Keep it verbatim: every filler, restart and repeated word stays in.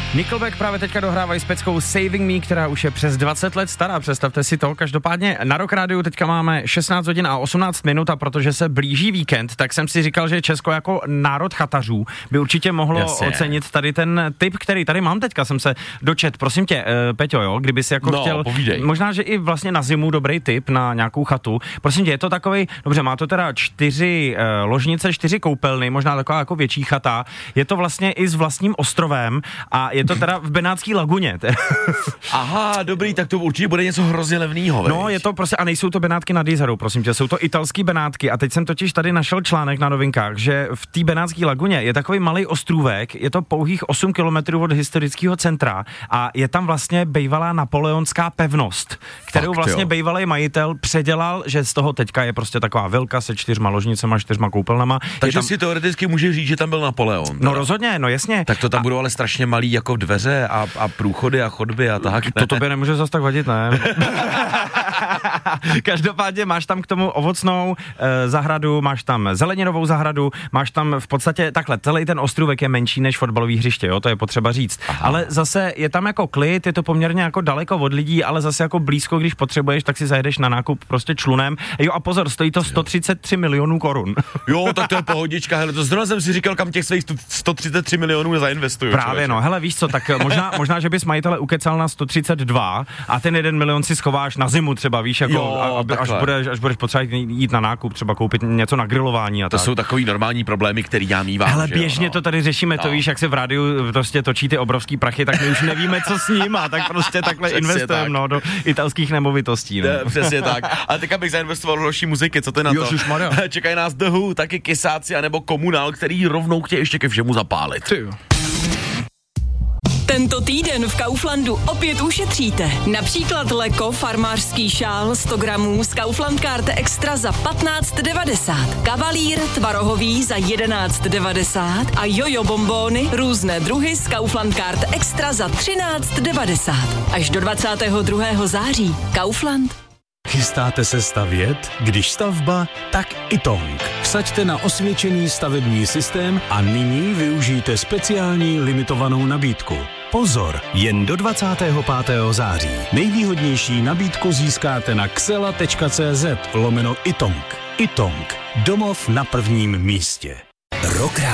Nickelback právě teďka dohrávají s peckou Saving Me, která už je přes dvacet let stará, představte si to. Každopádně na Rock Rádiu teďka máme šestnáct hodin a osmnáct minut a protože se blíží víkend, tak jsem si říkal, že Česko jako národ chatařů by určitě mohlo Jasně. ocenit tady ten tip, který tady mám teďka, jsem se dočet. Prosím tě, uh, Peťo, jo, kdyby si jako no, chtěl, povídej. možná, že i vlastně na zimu dobrý tip na nějakou chatu. Prosím tě, je to takovej, dobře, má to teda čtyři uh, ložnice, čtyři koupelny, možná taková jako větší chata. Je to vlastně i s vlastním ostrovem a je to teda v Benátské laguně. Aha, dobrý, tak to určitě bude něco hrozně levnýho. No, je to prostě, a nejsou to Benátky nad Jizerou, prosím tě, jsou to italský Benátky a teď jsem totiž tady našel článek na Novinkách, že v té Benátské laguně je takový malý ostrůvek, je to pouhých osm kilometrů od historického centra a je tam vlastně bejvalá napoleonská pevnost, kterou Fakt, vlastně jo. bejvalý majitel předělal, že z toho teďka je prostě taková vilka se čtyřma ložnicema, čtyřma koupelnama. Takže tam... si teoreticky může říct, že tam byl Napoleon. No teda. rozhodně, no jasně. Tak to tam a... budou ale strašně malý jako dveře a, a průchody a chodby a tak. To tobě nemůže zas tak vadit, ne? Každopádně máš tam k tomu ovocnou e, zahradu, máš tam zeleninovou zahradu, máš tam v podstatě takhle, celý ten ostrůvek je menší než fotbalový hřiště, jo, to je potřeba říct. Aha. Ale zase je tam jako klid, je to poměrně jako daleko od lidí, ale zase jako blízko, když potřebuješ, tak si zajedeš na nákup prostě člunem. Jo a pozor, stojí to sto třicet tři milionů korun. Jo, tak to je pohodička, hele, to zrovna jsem si říkal, kam těch svých sto třicet tři milionů zainvestuju. Právě člověče. no, hele víš co, tak možná, možná, že bys majitele ukecal na sto třicet dva a ten jeden milion si schováš na zimu třeba, víš, jako Jo, a, až, budeš, až budeš potřebovat jít na nákup, třeba koupit něco na grilování a To tak. jsou takový normální problémy, který já mívám. Hele, že běžně jo, no. to tady řešíme, to No. víš, jak se v rádiu prostě točí ty obrovský prachy, tak my už nevíme, co s ním a tak prostě takhle Přesně investujeme tak. no, do italských nemovitostí. No. To je přesně tak. A teďka bych zainvestoval do další muziky, co ty na to? Ježišmarja. Čekají nás The Who, taky Kysáci, anebo Komunál, který rovnou chtějí ještě ke všemu zapálit. Ty. Tento týden v Kauflandu opět ušetříte. Například Leko farmářský šál sto gramů z Kaufland Karte Extra za patnáct devadesát. Kavalír tvarohový za jedenáct devadesát a jojo bombóny různé druhy z Kaufland Karte Extra za třináct devadesát. Až do dvacátého druhého září. Kaufland. Chystáte se stavět? Když stavba, tak Itong. Vsaďte na osvědčený stavební systém a nyní využijte speciální limitovanou nabídku. Pozor, jen do dvacátého pátého září. Nejvýhodnější nabídku získáte na xela tečka cz lomeno Itong. Itong. Domov na prvním místě. Rock